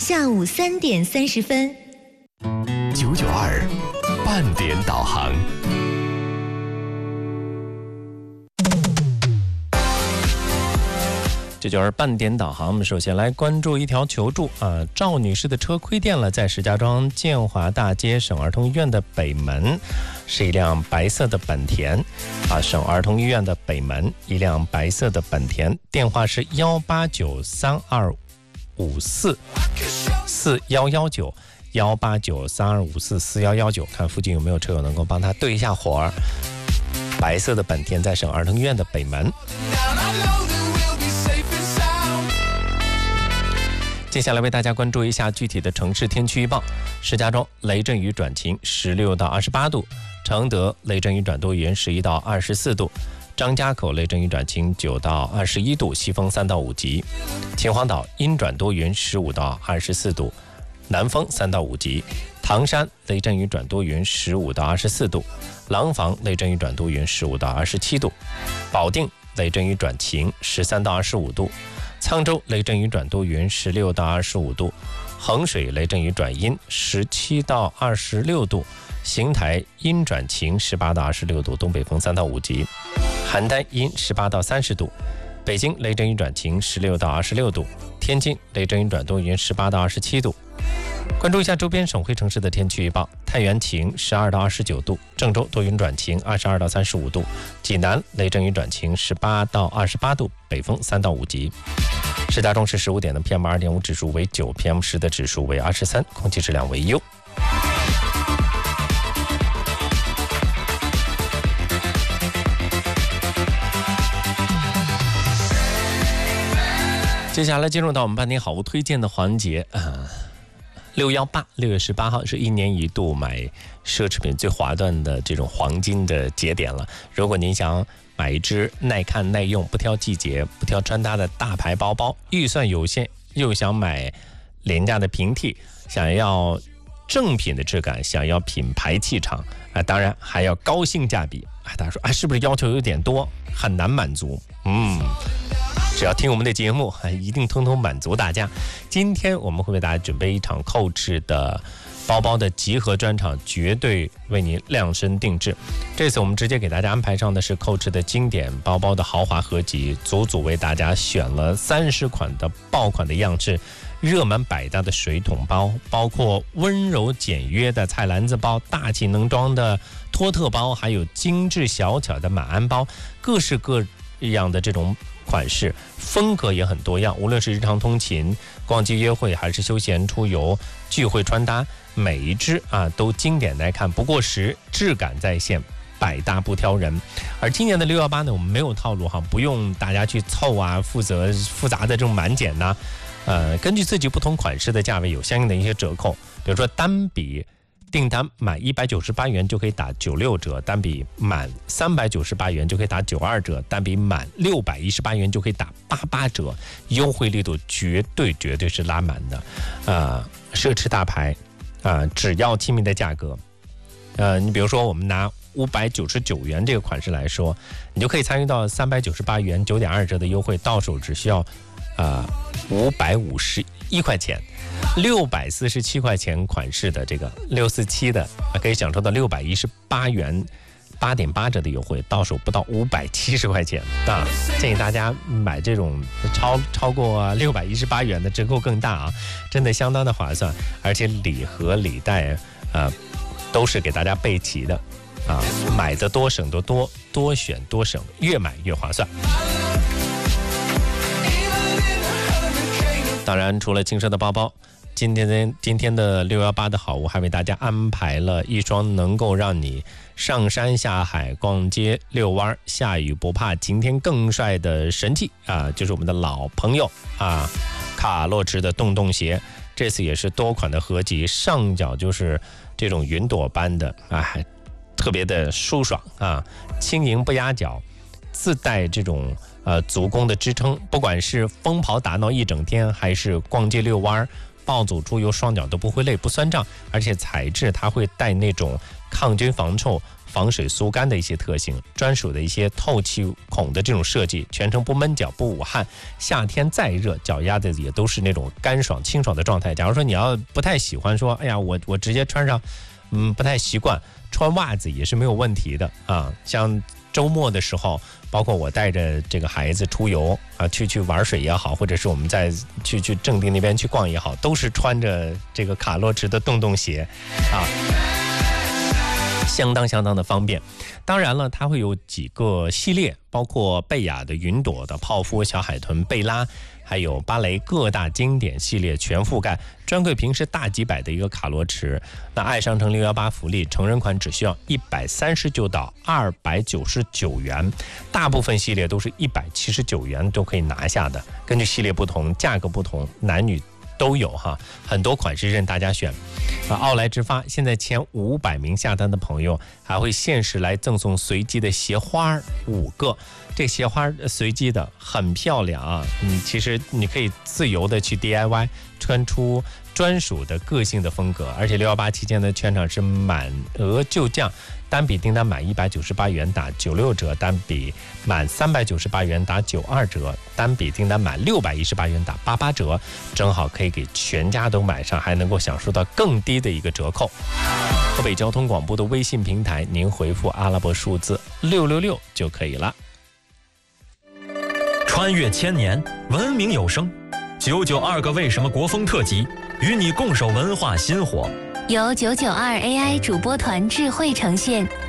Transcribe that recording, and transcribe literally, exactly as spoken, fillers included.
下午三点三十分。 九九二半点导航。 这就是半点导航。我们首先来关注一条求助啊，赵女士的车亏电了，在石家庄建华大街省儿童医院的北门，是一辆白色的本田啊，省儿童医院的北门，一辆白色的本田，电话是幺八九三二五四四幺幺九幺八九三二五四四幺幺九，看附近有没有车友能够帮他对一下火儿。白色的本田在省儿童医院的北门。接下来为大家关注一下具体的城市天气预报。石家庄雷阵雨转晴，十六到二十八度；承德雷阵雨转多云，十一到二十四度；张家口雷阵雨转晴，九到二十一度，西风三到五级；秦皇岛阴转多云，十五到二十四度，南风三到五级；唐山雷阵雨转多云，十五到二十四度；廊坊雷阵雨转多云，十五到二十七度；保定雷阵雨转晴，十三到二十五度；沧州雷阵雨转多云，十六到二十五度；衡水雷阵雨转阴，十七到二十六度；邢台阴转晴，十八到二十六度，东北风三到五级；邯郸阴十八到三十度；北京雷阵雨转晴，十六到二十六度；天津雷阵雨转多云，十八到二十七度。关注一下周边省会城市的天气预报：太原晴，十二到二十九度；郑州多云转晴，二十二到三十五度；济南雷阵雨转晴，十八到二十八度，北风三到五级。石家庄市十五点的 P M 二点五 指数为九 ，P M 十的指数为二十三，空气质量为优。接下来进入到我们半点好物推荐的环节啊。六幺八六月十八号是一年一度买奢侈品最划算的这种黄金的节点了。如果您想买一只耐看耐用、不挑季节、不挑穿搭的大牌包包，预算有限，又想买廉价的平替，想要正品的质感，想要品牌气场啊，当然还要高性价比啊。大家说啊，是不是要求有点多，很难满足？嗯。只要听我们的节目，一定通通满足大家。今天我们会为大家准备一场Coach的包包的集合专场，绝对为您量身定制。这次我们直接给大家安排上的是Coach的经典包包的豪华合集，足足为大家选了三十款的爆款的样式，热门百搭的水桶包，包括温柔简约的菜篮子包，大气能装的托特包，还有精致小巧的马鞍包，各式各样的这种款式，风格也很多样，无论是日常通勤、逛街约会，还是休闲出游、聚会穿搭，每一只啊都经典耐看，不过时，质感在线，百搭不挑人。而今年的六幺八呢，我们没有套路哈，不用大家去凑啊，负责复杂的这种满减呐、呃，根据自己不同款式的价位有相应的一些折扣，比如说单笔订单满一百九十八元就可以打九六折，单笔满三百九十八元就可以打九二折，单笔满六百一十八元就可以打八八折，优惠力度绝对绝对是拉满的。呃，奢侈大牌啊、呃，只要亲民的价格。呃，你比如说我们拿五百九十九元这个款式来说，你就可以参与到三百九十八元九点二折的优惠，到手只需要啊五百五十一块钱。六百四十七块钱款式的这个六四七的，可以享受到六百一十八元八点八折的优惠，到手不到五百七十块钱啊！建议大家买这种超超过六百一十八元的，折扣更大啊，真的相当的划算，而且礼盒礼袋啊都是给大家备齐的啊，买的多省得多，多选多省，越买越划算。当然，除了轻奢的包包，今天的今天的六幺八的好物还为大家安排了一双能够让你上山下海、逛街遛弯、下雨不怕晴天更帅的神器啊，就是我们的老朋友啊，卡洛驰的洞洞鞋。这次也是多款的合集，上脚就是这种云朵般的啊，特别的舒爽啊，轻盈不压脚，自带这种呃足弓的支撑，不管是疯跑打闹一整天，还是逛街遛弯，暴走出游，双脚都不会累不酸胀，而且材质它会带那种抗菌防臭、 防水速干的一些特性，专属的一些透气孔的这种设计，全程不闷脚不捂汗，夏天再热脚丫子也都是那种干爽清爽的状态。假如说你要不太喜欢说，哎呀我我直接穿上，嗯不太习惯，穿袜子也是没有问题的啊。像周末的时候，包括我带着这个孩子出游啊，去去玩水也好，或者是我们在去去正定那边去逛也好，都是穿着这个卡洛驰的洞洞鞋啊，相当相当的方便。当然了，它会有几个系列，包括贝雅的、云朵的、泡芙、小海豚、贝拉，还有芭蕾各大经典系列全覆盖。专柜屏是大几百的一个卡洛驰。那爱商城六一八福利，成人款只需要一百三十九到二百九十九元，大部分系列都是一百七十九元都可以拿下的。根据系列不同，价格不同，男女都有哈，很多款式任大家选。啊，奥莱之发现在前五百名下单的朋友还会限时来赠送随机的鞋花五个，这鞋花随机的很漂亮啊！你其实你可以自由的去 D I Y， 穿出专属的个性的风格。而且六一八期间的全场是满额就降，单笔订单满一百九十八元打九六折，单笔满三百九十八元打九二折，单笔订单满六百一十八元打八八折，正好可以给全家都买上，还能够享受到更低的一个折扣。河北交通广播的微信平台，您回复阿拉伯数字六六六就可以了。 穿越千年，文明有声，九九二个为什么国风特辑，与你共守文化新火。 由九九二 A I 主播团智慧呈现，